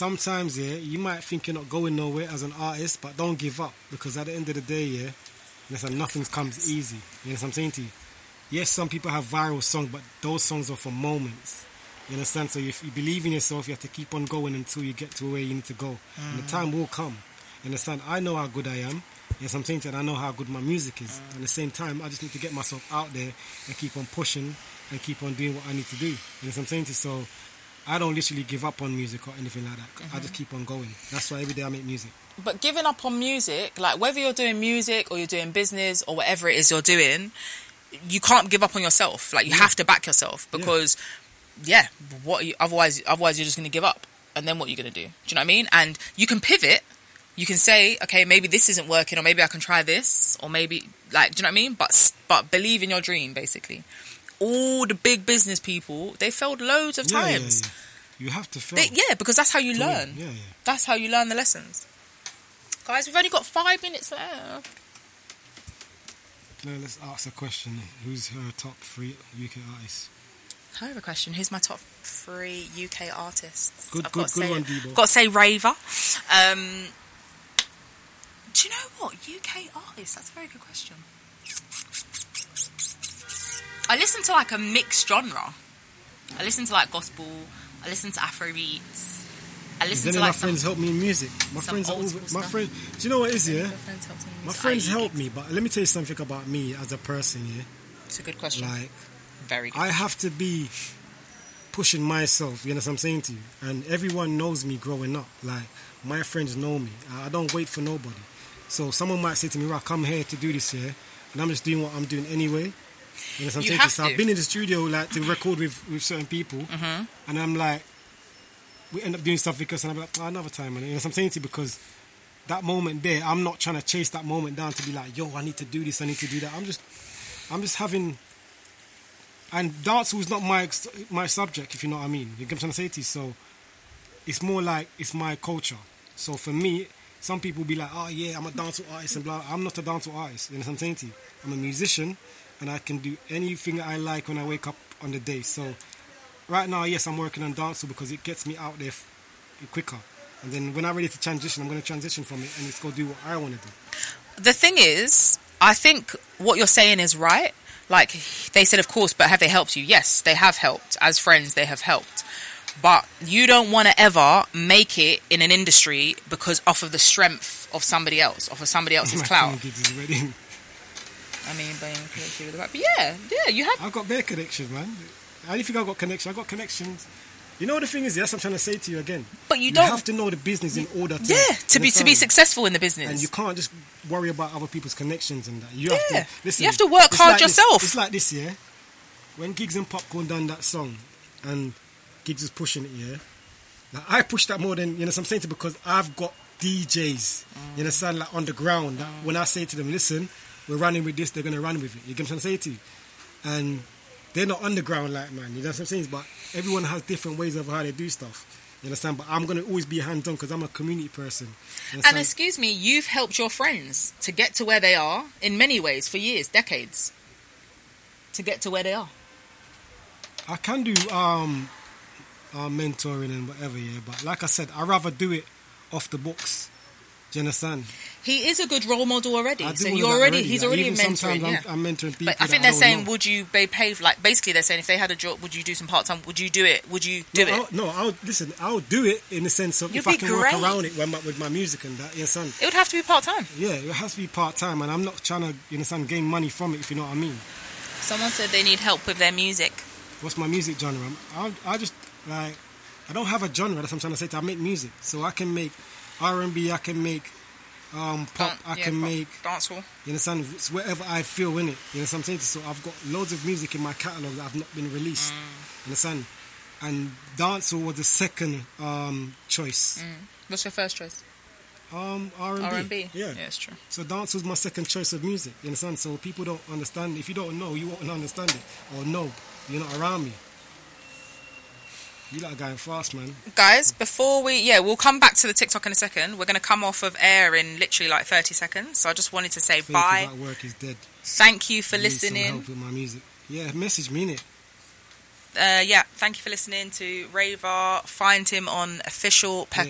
sometimes, yeah, you might think you're not going nowhere as an artist, but don't give up, because at the end of the day, yeah, listen, nothing comes easy. You know what I'm saying to you? Yes, some people have viral songs, but those songs are for moments. You understand? So if you believe in yourself, you have to keep on going until you get to where you need to go. And the time will come. You understand? I know how good I am. Yes, I'm saying that I know how good my music is. At the same time, I just need to get myself out there and keep on pushing and keep on doing what I need to do. You know what I'm saying to you? So I don't literally give up on music or anything like that. I just keep on going. That's why every day I make music. But giving up on music, like whether you're doing music or you're doing business or whatever it is you're doing, you can't give up on yourself. Like you have to back yourself, because otherwise you're just going to give up. And then what are you going to do? Do you know what I mean? And you can pivot. You can say, okay, maybe this isn't working, or maybe I can try this, or maybe, like, do you know what I mean? But believe in your dream, basically. All the big business people, they failed loads of times. You have to fail. Because that's how you learn. Yeah. That's how you learn the lessons. Guys, we've only got 5 minutes left. No, let's ask a question. Who's her top 3 UK artists? I have a question. Who's my top 3 UK artists? Good one, Debo. Got to say Raver. Do you know what? UK artists? That's a very good question. I listen to like a mixed genre. I listen to like gospel. I listen to Afrobeats. I listen to like my friends help me in music. My friends, do you know what it is? Yeah, my friends help me. But let me tell you something about me as a person. Yeah, it's a good question. Like, very good. I have to be pushing myself. You know what I'm saying to you? And everyone knows me growing up. Like my friends know me. I don't wait for nobody. So someone might say to me, "Right, come here to do this here," and I'm just doing what I'm doing anyway. You know what I'm saying? So I've been in the studio like to record with certain people, and I'm like, we end up doing stuff because, and I'm like, another time, man. You know what I'm saying to you? Because that moment there, I'm not trying to chase that moment down to be like, yo, I need to do this, I need to do that. I'm just having, and dancehall is not my subject, if you know what I mean. You get what I'm trying to say to you? So it's more like it's my culture. So for me, some people be like, oh yeah, I'm a dancehall artist and blah. I'm not a dancehall artist. You know what I'm saying to you? I'm a musician, and I can do anything I like when I wake up on the day. So right now, yes, I'm working on dancehall because it gets me out there quicker. And then when I'm ready to transition, I'm going to transition from it and just go do what I want to do. The thing is, I think what you're saying is right. Like, they said, of course, but have they helped you? Yes, they have helped. As friends, they have helped. But you don't want to ever make it in an industry because off of the strength of somebody else, off of somebody else's clout. I mean, but yeah, you have. I've got bare connections, man. I don't think I've got connections. I've got connections. You know what the thing is? Yes, I'm trying to say to you again. But you have to know the business in order to to be successful in the business. And you can't just worry about other people's connections and that. You have to listen. You have to work hard like yourself. It's like this, yeah. When Giggs and Popcorn done that song, and Giggs is pushing it, yeah. Like, I push that more than, you know what I'm saying, because I've got DJs, you understand, like on the ground. That when I say to them, listen, we're running with this, they're going to run with it. You get what I'm trying to say to you? And they're not underground like man, you know what I'm saying? But everyone has different ways of how they do stuff. You understand? But I'm going to always be hands-on because I'm a community person. And excuse me, you've helped your friends to get to where they are in many ways for years, decades. To get to where they are. I can do mentoring and whatever, yeah. But like I said, I'd rather do it off the books. Do you understand? He is a good role model already. So he's already mentoring. Sometimes I'm mentoring people. But I think they're saying, would you be paid? Like basically, they're saying if they had a job, would you do some part time? Would you do it? Would you do it? I'll do it in the sense of if I can work around it with my music and that. You understand? It would have to be part time. Yeah, it has to be part time, and I'm not trying to, you understand, gain money from it. If you know what I mean. Someone said they need help with their music. What's my music genre? I just like, I don't have a genre. That's what I'm trying to say. I make music, so I can make R&B. I can make pop. I can make dancehall. You understand? It's whatever I feel in it. You know what I'm saying? So I've got loads of music in my catalogue that have not been released. You understand? And dancehall was the second choice. What's your first choice? R&B. Yeah, it's true. So dance was my second choice of music. You understand? So people don't understand. If you don't know, you won't understand it. Or know, you're not around me. You like going fast, man. Guys, before we'll come back to the TikTok in a second. We're going to come off of air in literally like 30 seconds. So I just wanted to say bye. That work is dead. Thank you for listening. Some help with my music. Yeah, message me, innit? Thank you for listening to Raver. Find him on official